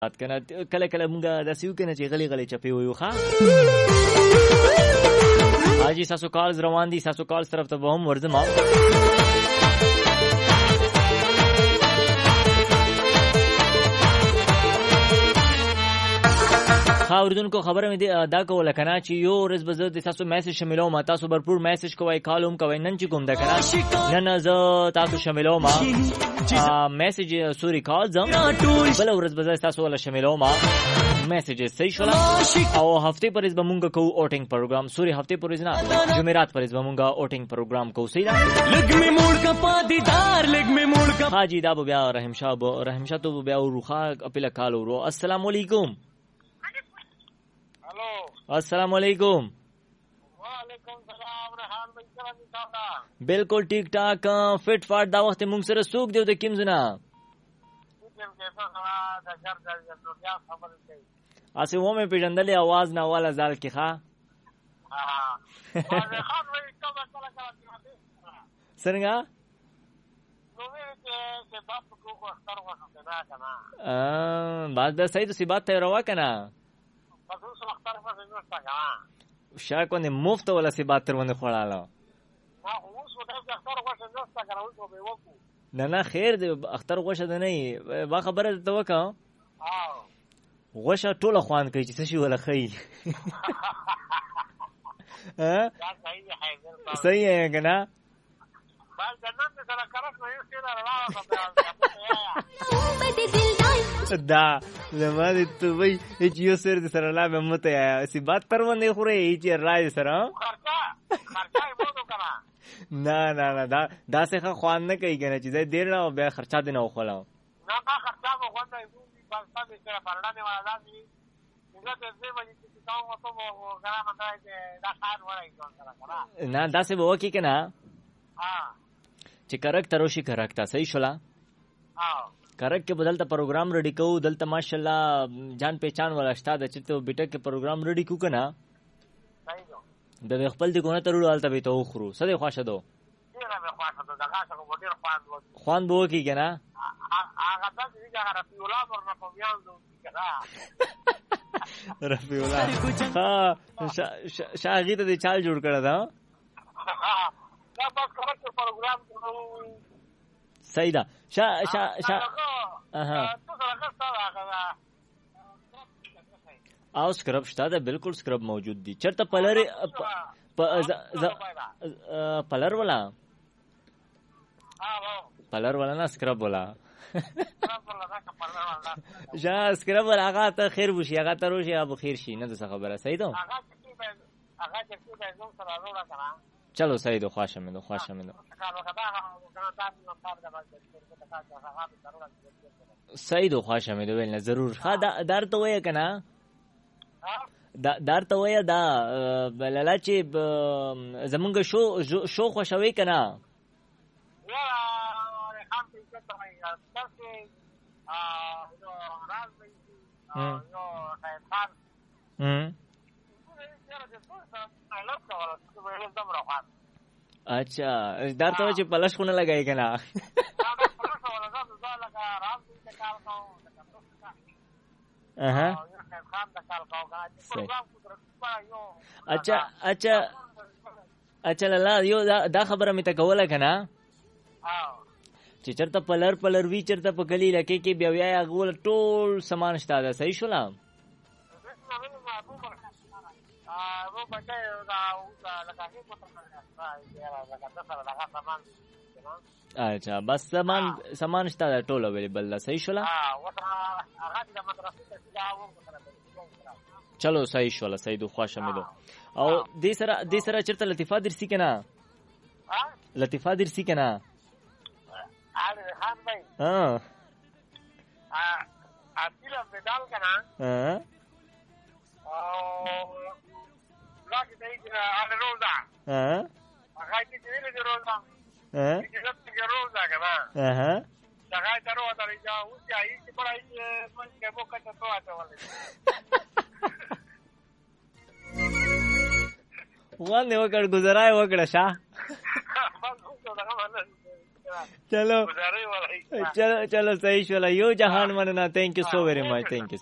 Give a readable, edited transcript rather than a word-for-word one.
کنه کله کله موږ داسې یو کنه چې غلی غلی چپی ویو ښا اجي تاسو کالز روان دي تاسو کالز طرف ته به هم ورځم اوردونکو خبره مې دا کوله کنه چې یو ورځ به زه د تاسو میسج شاملوم تاسو برپور میسج کوئ کالوم کوئ نن چې کوم دا کنه نن زه تاسو شاملوم میسج سوري کال زم بل ورځ به زه تاسو ولا شاملوم میسج صحیح شولا او هفته پرز به مونږ کو اوټینګ پروګرام سوري هفته پرز نه جمعرات پرز به مونږ اوټینګ پروګرام کو صحیح لګ می موړ کا پادیدار لګ می موړ کا حاجی دا بیا رحیم شاه تو بیا روخه خپل کال ورو السلام علیکم السلام علیکم وعلیکم السلام رحان بھائی څنګه بالکل ٹھیک ٹھاک فٹ فاٹ دا وخت مونږ سره سوق دیو د کیم زنا اسه و مې پیژندلې आवाज نه والا زال کې ښا څنګه بعد د سید سی بات ته روا کنه شا کو نه مفت ولا سی بات تر ونه خوړاله نه خیر دی اختر غوشه ده نه با خبره ته وکا غوشه ټوله خوان کوي چې څه شي ولا خی ها صحیح ہے کنه بس جنن سره کرک نه یو سره دا زماده ته وای چې یو سره سره لا به مت یا سی بات تر ونه خوري چې راځي سره خرچه مو کنه نه دا څه خوان نه کوي کنه چې دیر نه بیا خرچه دینه وخلا نه ما خرچه مو خوانه بس تاسو سره پرړه والا دي موږ ته دې باندې چې تاسو ته مو غره مته دا کار وایي څنګه نه دا څه وو کې کنه چې کریکټر وشي کریکټر صحیح شولا کریکټ کې بدلته پروګرام ریډي کو دلته ماشاءالله جان پہچان والا استاد چې ته بیٹا کې پروګرام ریډي کو کنه د خپل دی کوونه ترول الته به تو خرو سده خواشه دو خوان بو کی کنه هغه د دې هغه رفیع الله ورنه په بیان دو رفیع الله ها شاګی ته چال جوړ کړه دا دا بس کریکټر پروګرام صحیح ده او سکرب شته ده بالکل سکرب موجود دي چرته پلر ولا نه سکرب ولا جا سکرب ولا هغه ته خیر وشي هغه ته روشي ابو خیر شي نه څه خبره صحیح ده چلو صحیح ده خواشه مې صحیح ده خواشه مې ویل نه ضرور ها دار ته وای کنه دار ته وای دا بلاله چې زمونږ شو خوشوي کنه अच्छा दर तो چې پلش خونه لګای کنه اچھا لالا یو دا خبره مې ته کوله کنه چې چرته پلر وی چرته په کلی لکه کې بیا ویا غول ټول سامان شته دا صحیح شولا अच्छा बस सामान شته ټول اویلیبل ده صحیح شولا چلو صحیح شولا صحیح دو خواشه مې دو او دې سره چرته لطیفه درسي کنه لطیفه درسي کنه ها اپیل بدل کنه راځي دې علي روزا هغه چې دې روزا چې دې روزا کنه څنګه ترو درځه او چې ای چې پړای چې مو کته تو اته ولې وانه وکړ گزارای وکړه شاه चलो चलो चलो सही शोला यो जहान मनना thank you so very much thank you